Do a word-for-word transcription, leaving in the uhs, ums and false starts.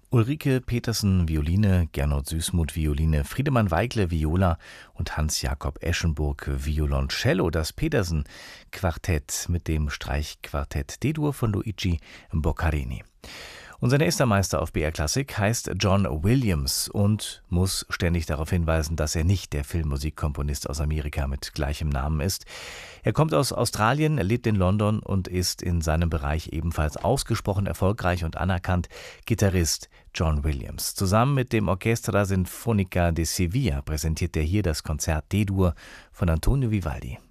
Ulrike Petersen, Violine, Gernot Süßmuth, Violine, Friedemann Weigle, Viola und Hans-Jakob Eschenburg, Violoncello. Das Petersen-Quartett mit dem Streichquartett D-Dur von Luigi Boccherini. Unser nächster Meister auf B R Klassik heißt John Williams und muss ständig darauf hinweisen, dass er nicht der Filmmusikkomponist aus Amerika mit gleichem Namen ist. Er kommt aus Australien, lebt in London und ist in seinem Bereich ebenfalls ausgesprochen erfolgreich und anerkannt. Gitarrist John Williams. Zusammen mit dem Orchestra Sinfonica de Sevilla präsentiert er hier das Konzert D-Dur von Antonio Vivaldi.